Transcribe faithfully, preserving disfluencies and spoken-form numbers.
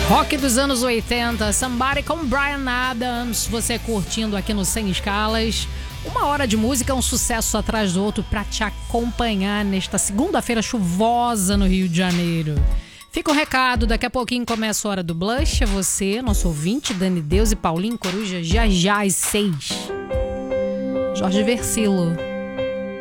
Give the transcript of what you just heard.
Rock dos anos oitenta, Somebody com Bryan Adams, você curtindo aqui no Sem Escalas. Uma hora de música, um sucesso atrás do outro para te acompanhar nesta segunda-feira chuvosa no Rio de Janeiro. Fica o recado, daqui a pouquinho começa a hora do Blush. É você, nosso ouvinte, Dani Deus e Paulinho Coruja, já já às seis. Jorge Versilo.